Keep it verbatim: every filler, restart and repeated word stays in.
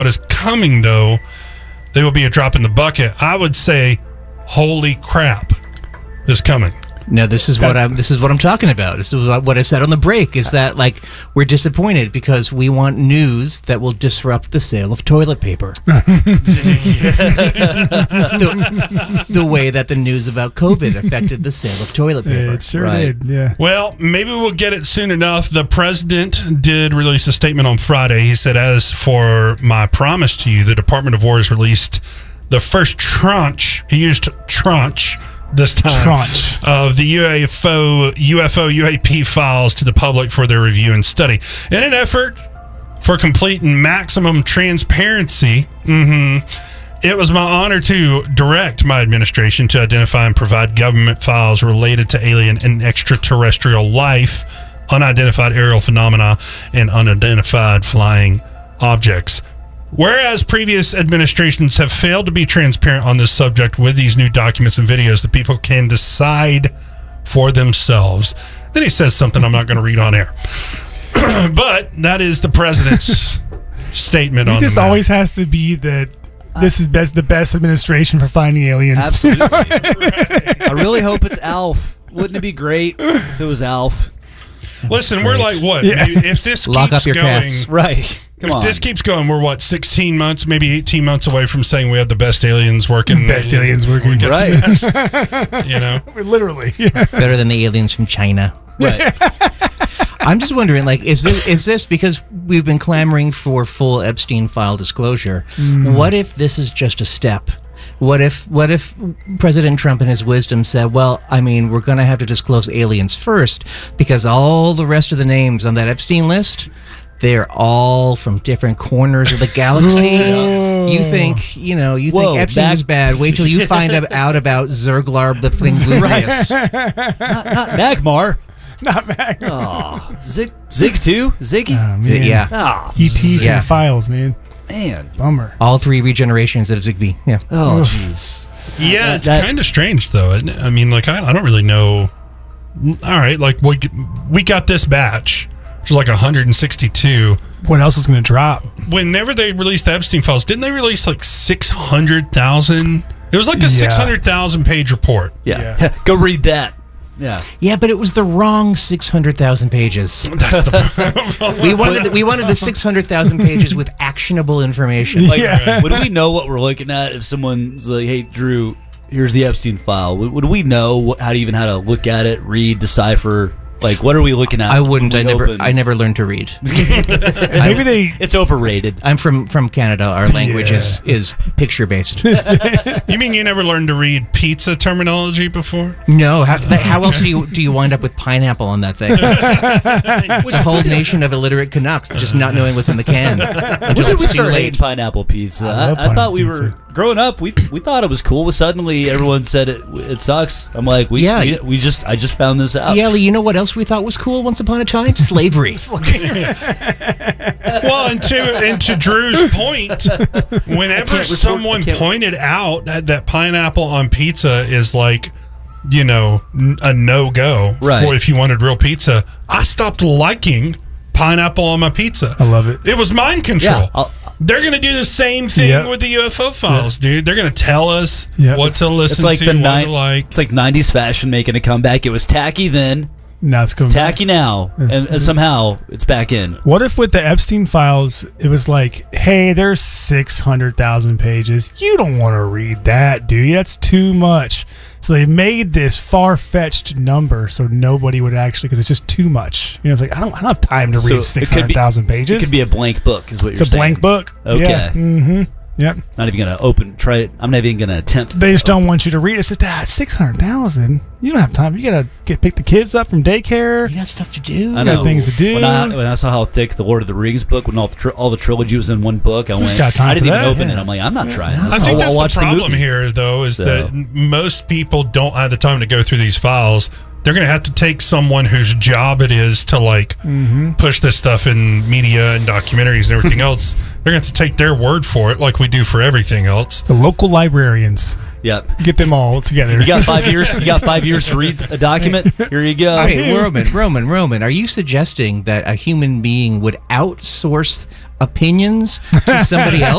what is coming, though, they will be a drop in the bucket. I would say, holy crap, is coming. No, this is That's, what I'm. This is what I'm talking about. This is what I said on the break. Is that like we're disappointed because we want news that will disrupt the sale of toilet paper. the, the way that the news about COVID affected the sale of toilet paper. It sure right. did. Yeah. Well, maybe we'll get it soon enough. The president did release a statement on Friday. He said, "As for my promise to you, the Department of War has released the first tranche." He used tranche. This time Tranche. of the U F O, U F O, U A P files to the public for their review and study. In an effort for complete and maximum transparency, mm-hmm, it was my honor to direct my administration to identify and provide government files related to alien and extraterrestrial life, unidentified aerial phenomena, and unidentified flying objects. Whereas previous administrations have failed to be transparent on this subject, with these new documents and videos, the people can decide for themselves. Then he says something I'm not going to read on air. But that is the president's statement He on just the always has to be that this is best, the best administration for finding aliens. Absolutely. Right. I really hope it's Alf. Wouldn't it be great if it was Alf? Listen, we're like, what? Yeah. Maybe if this Lock keeps up your going, cats. Right. Come if on. this keeps going, we're what, sixteen months, maybe eighteen months away from saying we have the best aliens working. Best aliens working. Right. Best, you know, Literally. Yeah. Better than the aliens from China. Right. I'm just wondering, like, is this, is this because we've been clamoring for full Epstein file disclosure? Mm. What if this is just a step? What if what if President Trump in his wisdom said, well, I mean, we're going to have to disclose aliens first because all the rest of the names on that Epstein list, they're all from different corners of the galaxy. You think, you know, you Whoa, think Epstein back- was bad. Wait till you find out about Zerglar the Thinglubrious. not, not Magmar. Not Mag. Oh, Zig, Zig too? Ziggy? Oh, man. Yeah. Oh, E T's Yeah. and the files, man. man. Bummer. All three regenerations of Zigbee. Yeah. Oh, jeez. yeah, it's That- kind of strange though. Isn't it? I mean, like, I, I don't really know. All right, like we we got this batch, which is like one hundred sixty-two. What else is going to drop? Whenever they released the Epstein files, didn't they release like six hundred thousand? It was like a Yeah. six hundred thousand page report. Yeah. Yeah. Go read that. Yeah. Yeah, but it was the wrong six hundred thousand pages. That's the problem. We wanted the, we wanted the six hundred thousand pages with actionable information. Like, Yeah. would we know what we're looking at if someone's like, hey, Drew, here's the Epstein file? Would, would we know what, how to even how to look at it, read, decipher? Like, what are we looking at? I wouldn't. when I we never. open? I never learned to read. Maybe they. It's overrated. I'm from from Canada. Our language Yeah. is is picture based. You mean you never learned to read pizza terminology before? No. How, that, how else do you do you wind up with pineapple on that thing? It's a whole nation of illiterate Canucks just not knowing what's in the can When until did we it's too start hating late. pineapple pizza? I I, love I thought pineapple we pizza. were growing up. We we thought it was cool, but suddenly everyone said it it sucks. I'm like, we Yeah, we, you- we just I just found this out. Yeah, Lee, you know what else we thought was cool once upon a time? Slavery. Well, and to and to Drew's point, whenever report- someone I can't- pointed out that, that pineapple on pizza is like, you know, n- a no go Right. for if you wanted real pizza, I stopped liking pineapple on my pizza. I love it. It was mind control. Yeah, I'll- They're going to do the same thing Yep. with the U F O files, dude. They're going to tell us Yep. what to listen It's like to, the what ni- to like. It's like nineties fashion making a comeback. It was tacky then, Now it's coming back. tacky now, That's and, and somehow it's back in. What if with the Epstein files, it was like, hey, there's six hundred thousand pages. You don't want to read that, do you? That's too much. So they made this far-fetched number so nobody would actually, because it's just too much. You know, it's like, I don't, I don't have time to So it read could six be- hundred thousand pages. It could be a blank book, is what it's you're a saying. blank book. Okay. Yeah. Mm-hmm. Yep. Not even gonna open. Try it. I'm not even gonna attempt. They just don't want you to read it. It's just, ah, six hundred thousand. You don't have time. You got to get pick the kids up from daycare. You got stuff to do. I got know. things to do. When I, when I saw how thick the Lord of the Rings book, when all the, tr- all the trilogy was in one book, I went. got time I didn't for even that, open yeah. it. I'm like, I'm not trying this. I think I'll, that's I'll watch the problem movie. here, though, is So- that most people don't have the time to go through these files. They're going to have to take someone whose job it is to like Mm-hmm. push this stuff in media and documentaries and everything else. They're going to have to take their word for it, like we do for everything else. The local librarians. Yep. Get them all together. You got five years. You got five years to read a document. Here you go. Okay, Roman, Roman, Roman. Are you suggesting that a human being would outsource opinions to somebody else?